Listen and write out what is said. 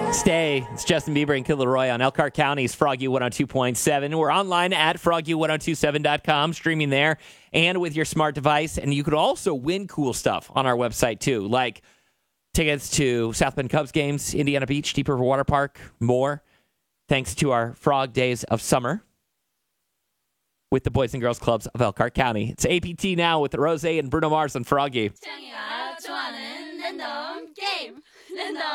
Stay. It's Justin Bieber and Kid Leroy on Elkhart County's Froggy 102.7. We're online at froggy1027.com, streaming there and with your smart device. And you could also win cool stuff on our website, too, like tickets to South Bend Cubs games, Indiana Beach, Deep River Water Park, more, thanks to our Frog Days of Summer with the Boys and Girls Clubs of Elkhart County. It's APT now with Rose and Bruno Mars and Froggy.